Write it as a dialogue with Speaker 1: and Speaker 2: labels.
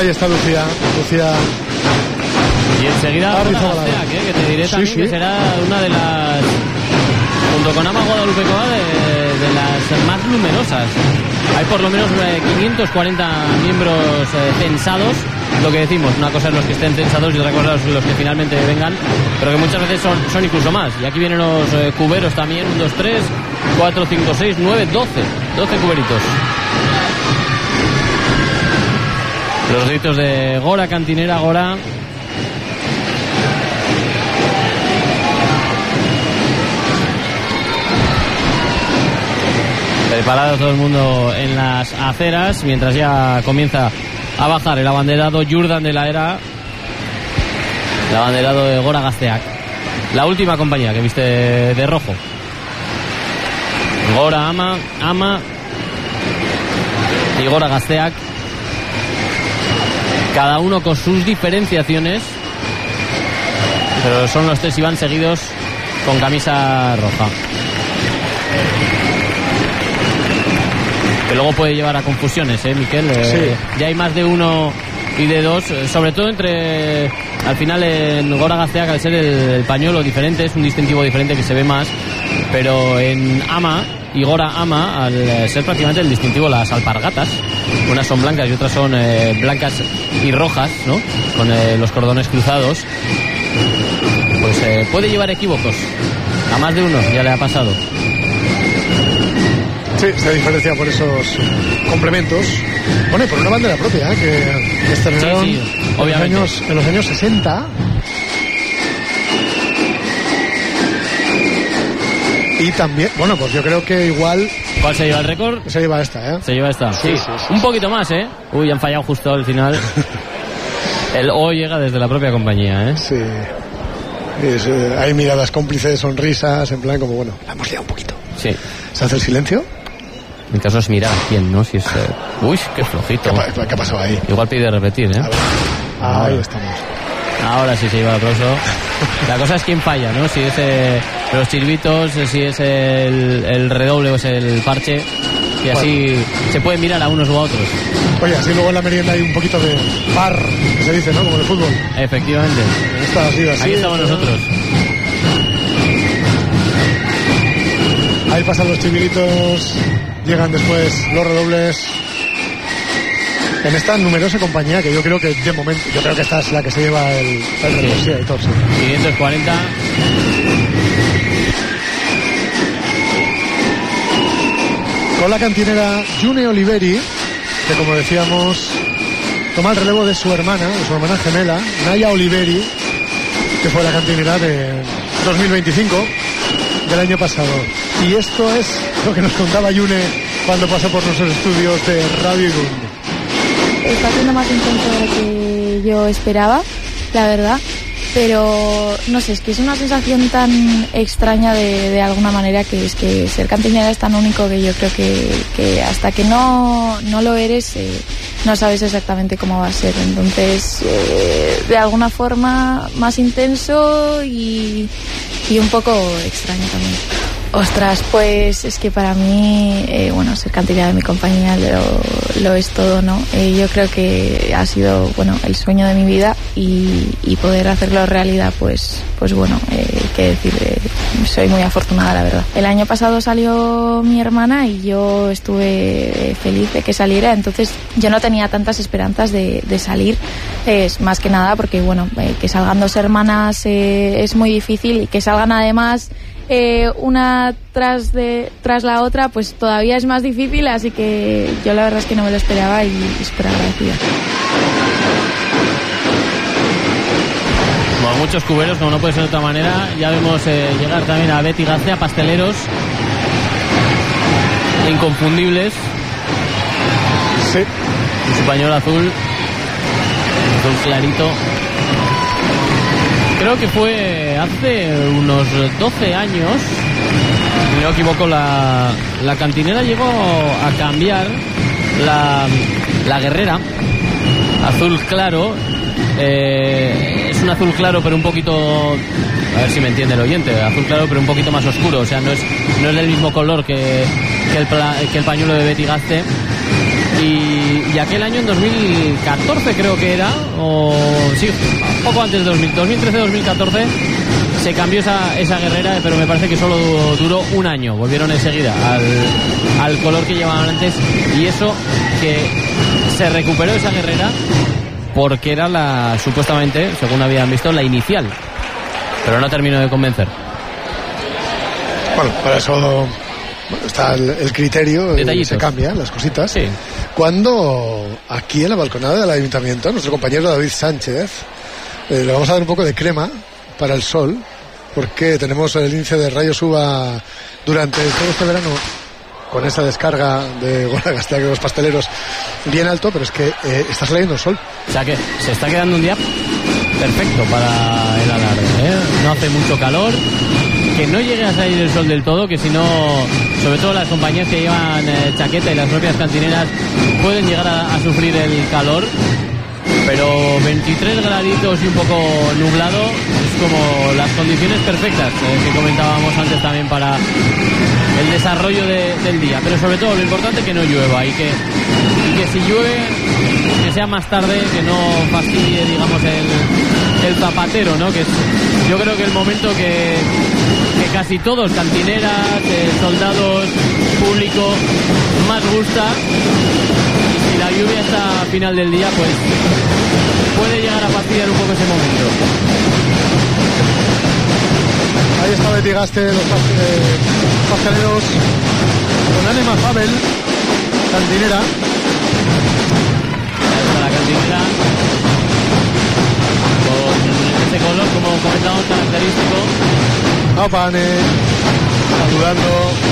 Speaker 1: Ahí está Lucía.
Speaker 2: Y enseguida que te diré también que será una de las, junto con Ama Guadalupe Coa, de las más numerosas. Hay por lo menos 540 miembros censados. Lo que decimos, una cosa es los que estén censados y otra cosa es los que finalmente vengan, pero que muchas veces son incluso más. Y aquí vienen los cuberos también, 1, 2, 3, 4, 5, 6, 9, 12 cuberitos. Los gritos de Gora, cantinera, Gora. Preparado todo el mundo en las aceras, mientras ya comienza a bajar el abanderado Jordan de la Era, el abanderado de Gora Gazteak, la última compañía que viste de rojo. Gora Ama y Gora Gazteak, cada uno con sus diferenciaciones, pero son los tres y van seguidos con camisa roja, que luego puede llevar a confusiones, Miquel.
Speaker 1: Sí.
Speaker 2: Ya hay más de uno y de dos, sobre todo entre, al final en Gora Gazteak, al ser el pañuelo diferente, es un distintivo diferente que se ve más, pero en Ama y Gora Ama, al ser prácticamente el distintivo, las alpargatas, unas son blancas y otras son blancas y rojas, ¿no? Con los cordones cruzados, pues puede llevar equívocos. A más de uno ya le ha pasado.
Speaker 1: Sí, se diferencia por esos complementos. Bueno, y por una bandera propia, que estrenaron
Speaker 2: obviamente
Speaker 1: en los años 60. Y también, bueno, pues yo creo que igual...
Speaker 2: ¿Cuál se lleva el récord?
Speaker 1: Se lleva esta,
Speaker 2: Se lleva esta.
Speaker 1: Sí.
Speaker 2: Un poquito más, Uy, han fallado justo al final. El O llega desde la propia compañía,
Speaker 1: Sí. Hay miradas cómplices, sonrisas, en plan como, bueno, la hemos liado un poquito.
Speaker 2: Sí.
Speaker 1: ¿Se hace el silencio?
Speaker 2: En caso es mirar a quién, ¿no? Si es... Uy, qué flojito.
Speaker 1: ¿Qué pasó ahí?
Speaker 2: Igual pide repetir,
Speaker 1: Ahí estamos.
Speaker 2: Ahora sí se lleva el aplauso. La cosa es quién falla, ¿no? Si es los chirbitos, si es el redoble o es el parche. Y así se puede mirar a unos u a otros.
Speaker 1: Oye, así luego en la merienda hay un poquito de bar, que se dice, ¿no? Como en el fútbol.
Speaker 2: Efectivamente.
Speaker 1: Así,
Speaker 2: ahí estamos nosotros.
Speaker 1: Ahí pasan los chivilitos, llegan después los redobles. En esta numerosa compañía, que yo creo que de momento, que esta es la que se lleva el reloj, sí, Aitor, sí.
Speaker 2: 540.
Speaker 1: Con la cantinera June Oliveri, que como decíamos, toma el relevo de su hermana gemela, Naya Oliveri, que fue la cantinera de 2025 del año pasado. Y esto es lo que nos contaba June cuando pasó por nuestros estudios de Radio Irún.
Speaker 3: Está siendo más intenso de lo que yo esperaba, la verdad, pero no sé, es que es una sensación tan extraña de alguna manera, que es que ser cantinera es tan único que yo creo que hasta que no lo eres, no sabes exactamente cómo va a ser. Entonces, de alguna forma más intenso y un poco extraño también. Ostras, pues es que para mí, ser cantinera de mi compañía lo es todo, ¿no? Yo creo que ha sido, el sueño de mi vida y poder hacerlo realidad, pues qué decir, soy muy afortunada, la verdad. El año pasado salió mi hermana y yo estuve feliz de que saliera, entonces yo no tenía tantas esperanzas de salir, es más que nada porque, que salgan dos hermanas es muy difícil, y que salgan además una tras la otra, pues todavía es más difícil, así que yo la verdad es que no me lo esperaba y súper agradecida.
Speaker 2: Bueno, muchos cuberos, como no puede ser de otra manera. Ya vemos llegar también a Betty Gaztea, pasteleros inconfundibles.
Speaker 1: Sí.
Speaker 2: Y su pañuelo azul clarito. Creo que fue hace unos 12 años, si no me equivoco, la cantinera llegó a cambiar la guerrera, azul claro. Es un azul claro pero un poquito, a ver si me entiende el oyente, azul claro pero un poquito más oscuro, o sea, no es del mismo color que el pañuelo de Betty Gazte. Y y aquel año en 2014 creo que era, o sí, poco antes de 2013-2014 se cambió esa guerrera, pero me parece que solo duró un año. Volvieron enseguida al color que llevaban antes, y eso que se recuperó esa guerrera porque era supuestamente, según habían visto, la inicial, pero no terminó de convencer.
Speaker 1: Bueno, para eso está el criterio, se cambian las cositas.
Speaker 2: Sí.
Speaker 1: Cuando aquí en la balconada del ayuntamiento, nuestro compañero David Sánchez, le vamos a dar un poco de crema para el sol, porque tenemos el índice de rayos UVA durante todo este verano, con esa descarga de Gora Gazteak de los pasteleros bien alto, pero es que está saliendo el sol.
Speaker 2: O sea que se está quedando un día perfecto para el alarde, ¿eh? No hace mucho calor, que no llegue a salir el sol del todo, que si no, sobre todo las compañías que llevan chaqueta y las propias cantineras pueden llegar a sufrir el calor. Pero 23 graditos y un poco nublado es como las condiciones perfectas que comentábamos antes también para el desarrollo del día. Pero sobre todo lo importante es que no llueva y que si llueve que sea más tarde, que no fastidie, digamos, el zapatero, ¿no? Que es, yo creo que el momento que casi todos, cantineras, soldados, público, más gusta. Y la lluvia está a final del día, pues puede llegar a fastidiar un poco ese momento.
Speaker 1: Ahí está Betty Gaste, los pasteleros con Anema Fabel, cantinera.
Speaker 2: Ahí está la cantinera con ese color, como comentamos, característico.
Speaker 1: Apane saludando